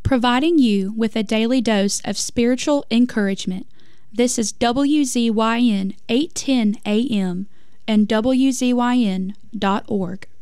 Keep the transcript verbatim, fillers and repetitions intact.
providing you with a daily dose of spiritual encouragement. This is W Z Y N eight ten A M and W Z Y N dot org.